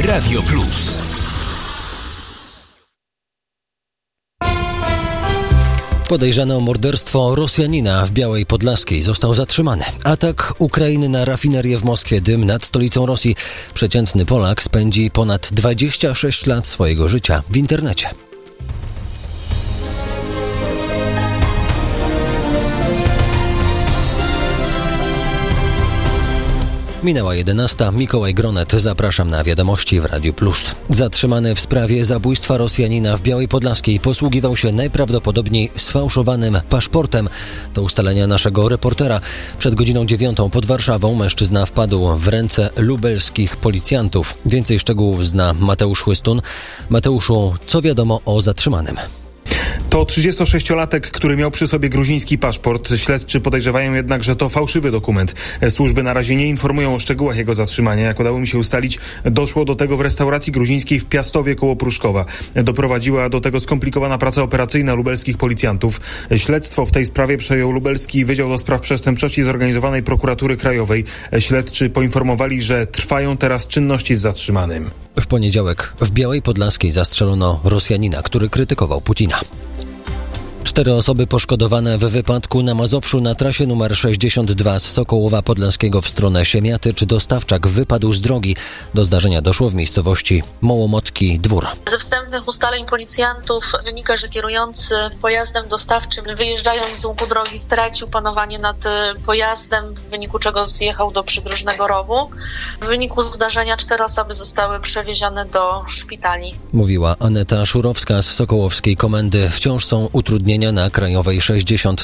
Radio Plus. Podejrzany o morderstwo Rosjanina w Białej Podlaskiej został zatrzymany. Atak Ukrainy na rafinerię w Moskwie, dym nad stolicą Rosji. Przeciętny Polak spędzi ponad 26 lat swojego życia w internecie. Minęła 11. Mikołaj Gronet. Zapraszam na wiadomości w Radiu Plus. Zatrzymany w sprawie zabójstwa Rosjanina w Białej Podlaskiej posługiwał się najprawdopodobniej sfałszowanym paszportem. To ustalenia naszego reportera. Przed godziną 9 pod Warszawą mężczyzna wpadł w ręce lubelskich policjantów. Więcej szczegółów zna Mateusz Chłystun. Mateuszu, co wiadomo o zatrzymanym? To 36-latek, który miał przy sobie gruziński paszport. Śledczy podejrzewają jednak, że to fałszywy dokument. Służby na razie nie informują o szczegółach jego zatrzymania. Jak udało mi się ustalić, doszło do tego w restauracji gruzińskiej w Piastowie koło Pruszkowa. Doprowadziła do tego skomplikowana praca operacyjna lubelskich policjantów. Śledztwo w tej sprawie przejął Lubelski Wydział do Spraw Przestępczości Zorganizowanej Prokuratury Krajowej. Śledczy poinformowali, że trwają teraz czynności z zatrzymanym. W poniedziałek w Białej Podlaskiej zastrzelono Rosjanina, który krytykował Putina. 4 osoby poszkodowane w wypadku na Mazowszu na trasie nr 62 z Sokołowa Podlaskiego w stronę Siemiatycz. Dostawczak wypadł z drogi. Do zdarzenia doszło w miejscowości Mołomotki Dwór. Ze wstępnych ustaleń policjantów wynika, że kierujący pojazdem dostawczym, wyjeżdżając z łuku drogi, stracił panowanie nad pojazdem, w wyniku czego zjechał do przydrożnego rowu. W wyniku zdarzenia 4 osoby zostały przewiezione do szpitali. Mówiła Aneta Szurowska z Sokołowskiej Komendy. Wciąż są utrudnienia na krajowej 63.